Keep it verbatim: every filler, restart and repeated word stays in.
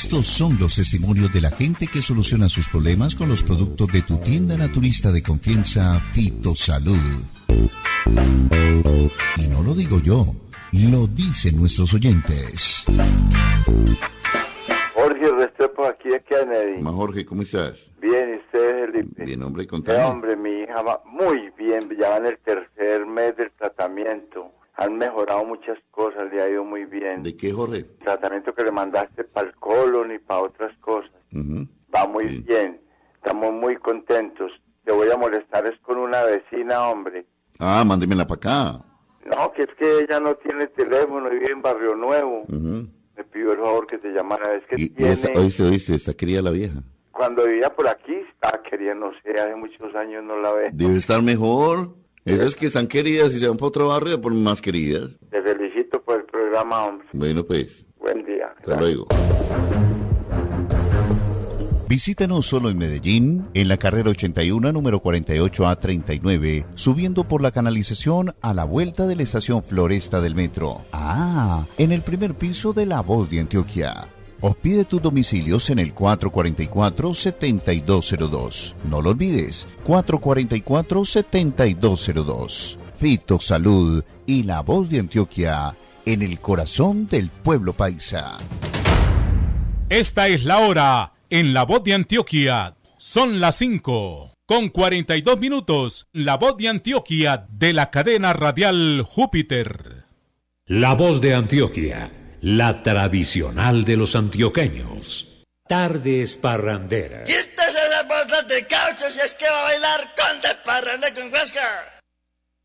Estos son los testimonios de la gente que soluciona sus problemas con los productos de tu tienda naturista de confianza, Fitosalud. Y no lo digo yo, lo dicen nuestros oyentes. Jorge Restrepo, aquí de Kennedy. Ma Jorge, ¿cómo estás? Bien, ¿y usted, Felipe? Bien, hombre, Eh, contame. hombre, mi hija va muy bien, ya va en el tercer mes del tratamiento. Han mejorado muchas cosas, le ha ido muy bien. ¿De qué, Jorge? El tratamiento que le mandaste para el colon y para otras cosas. Uh-huh. Va muy Sí. bien, estamos muy contentos. Te voy a molestar, es con una vecina, hombre. Ah, mándemela para acá. No, que es que ella no tiene teléfono, vive en Barrio Nuevo. Uh-huh. Me pidió el favor que te llamara, es que Y, y tiene... esta, oíste, oíste, está querida la vieja. Cuando vivía por aquí, estaba querida, no sé, hace muchos años no la ve. Debe estar mejor. Esas que están queridas y se van para otro barrio, ya por más queridas. Te felicito por el programa, hombre. Bueno, pues, Buen día. hasta luego. Visítanos solo en Medellín, en la carrera ochenta y uno, número cuarenta y ocho A treinta y nueve, subiendo por la canalización a la vuelta de la estación Floresta del metro. Ah, en el primer piso de La Voz de Antioquia. O pide tus domicilios en el cuatro cuatro cuatro, siete dos cero dos. No lo olvides, cuatro cuatro cuatro, siete dos cero dos. Fitosalud y La Voz de Antioquia, en el corazón del pueblo paisa. Esta es la hora en La Voz de Antioquia. Son las cinco con cuarenta y dos minutos. La Voz de Antioquia de la cadena radial Júpiter. La Voz de Antioquia, la tradicional de los antioqueños. Tardes parranderas. Quítese la bolsa de caucho si es que va a bailar con de parranda con Huáscar.